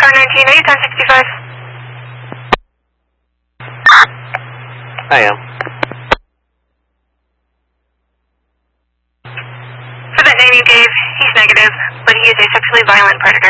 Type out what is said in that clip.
car 19, are you 1065? I am. For that name you gave, he's negative, but he is a sexually violent predator.